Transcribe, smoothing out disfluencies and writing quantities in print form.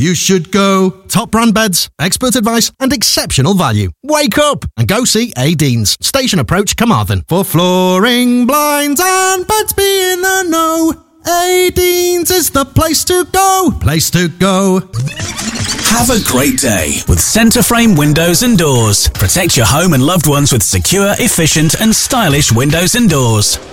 You should go. Top brand beds, expert advice and exceptional value. Wake up and go see A. Deans, Station Approach, Carmarthen. For flooring, blinds and beds, be in the know. A. Deans is the place to go. Place to go. Have a great day with Centre Frame Windows and Doors. Protect your home and loved ones with secure, efficient and stylish windows and doors.